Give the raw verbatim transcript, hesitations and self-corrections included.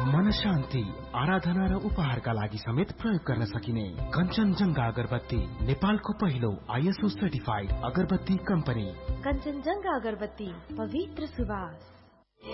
मन शान्ति, आराधना र उपहारका लागि समेत प्रयोग गर्न सकिने कञ्चनजंघा अगरबत्ती, नेपालको पहिलो आईएसओ सर्टिफाइड अगरबत्ती कम्पनी। कञ्चनजंघा अगरबत्ती, पवित्र सुवास।